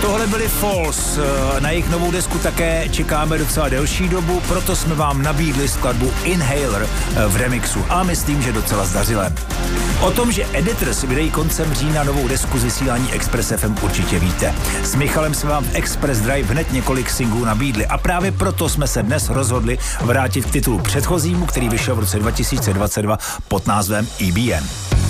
Tohle byly Falls. Na jejich novou desku také čekáme docela delší dobu, proto jsme vám nabídli skladbu Inhaler v remixu a myslím, že docela zdařilé. O tom, že Editors vydají koncem října novou desku z vysílání Express FM určitě víte. S Michalem jsme vám v Express Drive hned několik singlů nabídli a právě proto jsme se dnes rozhodli vrátit k titulu předchozímu, který vyšel v roce 2022 pod názvem EBN.